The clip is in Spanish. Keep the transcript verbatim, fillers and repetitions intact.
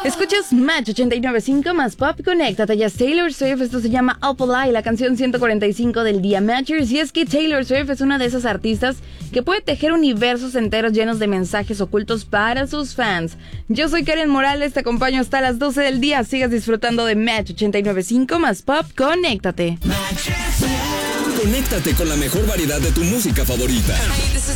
Escuchas Match ochenta y nueve punto cinco más Pop, conéctate, ya es Taylor Swift. Esto se llama Apple Eye, la canción ciento cuarenta y cinco del día Matchers. Y es que Taylor Swift es una de esas artistas que puede tejer universos enteros llenos de mensajes ocultos para sus fans. Yo soy Karen Morales, te acompaño hasta las doce del día. Sigas disfrutando de Match ochenta y nueve punto cinco más Pop, conéctate. Conéctate con la mejor variedad de tu música favorita.